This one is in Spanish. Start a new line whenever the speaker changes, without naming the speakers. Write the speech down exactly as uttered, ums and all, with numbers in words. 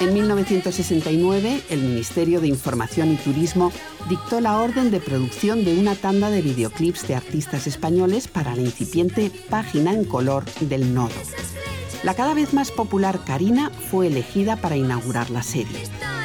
En mil novecientos sesenta y nueve, el Ministerio de Información y Turismo dictó la orden de producción de una tanda de videoclips de artistas españoles para la incipiente Página en Color del Nodo. La cada vez más popular Carina fue elegida para inaugurar la serie.